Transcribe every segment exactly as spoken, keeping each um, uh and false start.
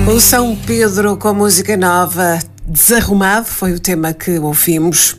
O São Pedro com música nova, Desarrumado, foi o tema que ouvimos.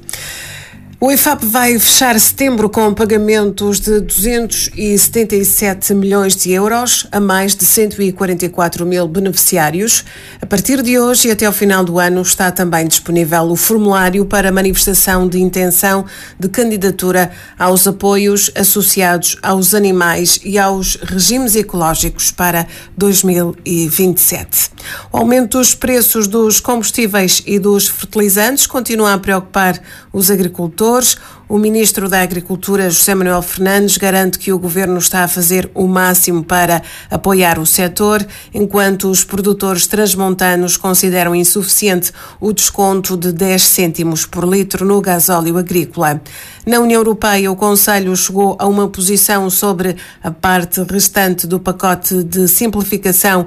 O I F A P vai fechar setembro com pagamentos de duzentos e setenta e sete milhões de euros a mais de cento e quarenta e quatro mil beneficiários. A partir de hoje e até ao final do ano está também disponível o formulário para manifestação de intenção de candidatura aos apoios associados aos animais e aos regimes ecológicos para dois mil e vinte e sete. O aumento dos preços dos combustíveis e dos fertilizantes continua a preocupar os agricultores. O Ministro da Agricultura, José Manuel Fernandes, garante que o Governo está a fazer o máximo para apoiar o setor, enquanto os produtores transmontanos consideram insuficiente o desconto de dez cêntimos por litro no gasóleo agrícola. Na União Europeia, o Conselho chegou a uma posição sobre a parte restante do pacote de simplificação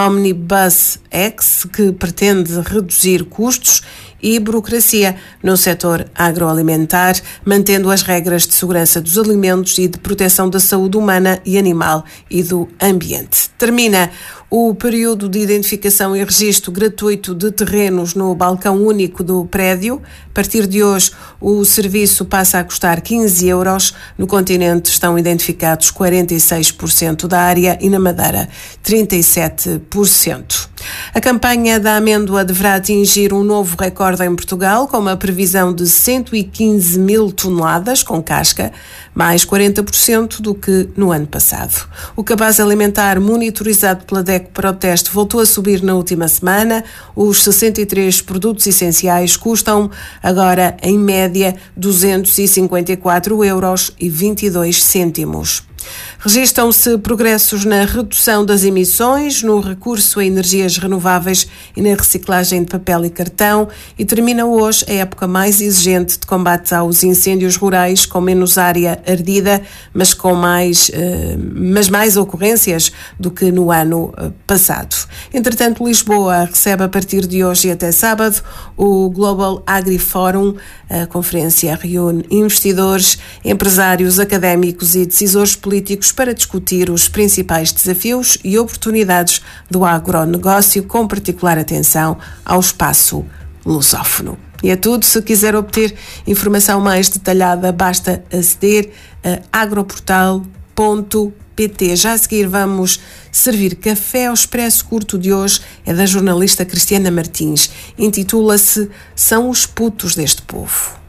Omnibus X, que pretende reduzir custos e burocracia no setor agroalimentar, mantendo as regras de segurança dos alimentos e de proteção da saúde humana e animal e do ambiente. Termina o período de identificação e registro gratuito de terrenos no balcão único do prédio. A partir de hoje, o serviço passa a custar quinze euros. No continente estão identificados quarenta e seis por cento da área e na Madeira trinta e sete por cento. A campanha da amêndoa deverá atingir um novo recorde em Portugal, com uma previsão de cento e quinze mil toneladas com casca, mais quarenta por cento do que no ano passado. O cabaz alimentar monitorizado pela D E C para o teste voltou a subir na última semana. Os sessenta e três produtos essenciais custam agora, em média, duzentos e cinquenta e quatro euros e vinte e dois cêntimos. Registram-se progressos na redução das emissões, no recurso a energias renováveis e na reciclagem de papel e cartão, e termina hoje a época mais exigente de combate aos incêndios rurais, com menos área ardida, mas com mais, eh, mas mais ocorrências do que no ano eh, passado. Entretanto, Lisboa recebe a partir de hoje e até sábado o Global Agri Forum. A conferência reúne investidores, empresários, académicos e decisores políticos para discutir os principais desafios e oportunidades do agronegócio, com particular atenção ao espaço lusófono. E é tudo. Se quiser obter informação mais detalhada, basta aceder a agroportal ponto pt. Já a seguir vamos servir café. Ao expresso curto de hoje é da jornalista Cristiana Martins. Intitula-se São os putos deste povo.